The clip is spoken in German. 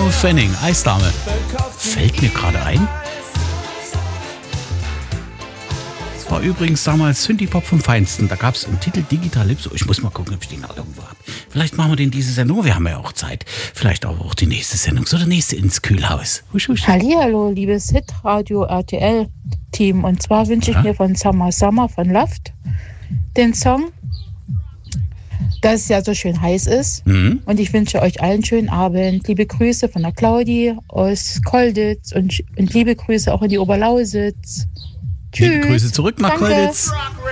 Tino Pfennig, Eisdame. Fällt mir gerade ein. Das war übrigens damals Synthie-Pop vom Feinsten. Da gab es im Titel Digitalypso. Ich muss mal gucken, ob ich den noch irgendwo habe. Vielleicht machen wir den diese Sendung. Wir haben ja auch Zeit. Vielleicht auch die nächste Sendung. So, der nächste ins Kühlhaus. Husch, husch. Hallihallo, liebes Hitradio RTL-Team. Und zwar wünsche ich mir von Summer Summer von Loft den Song, dass es ja so schön heiß ist. Und ich wünsche euch allen einen schönen Abend. Liebe Grüße von der Claudi aus Kolditz und liebe Grüße auch in die Oberlausitz. Tschüss. Liebe Grüße zurück nach Danke. Kolditz.